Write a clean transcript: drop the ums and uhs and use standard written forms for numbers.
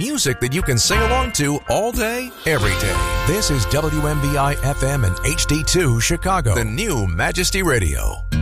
Music that you can sing along to all day, every day. This is WMBI FM and HD2 Chicago, the new Majesty Radio.